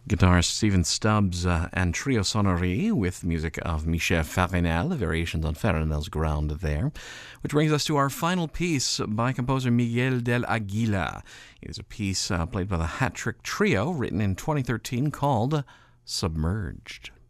Guitarist Stephen Stubbs and Trio Sonore with music of Michel Farinel, variations on Farinel's ground there, which brings us to our final piece by composer Miguel del Aguila. It is a piece played by the Hat Trick Trio, written in 2013, called Submerged.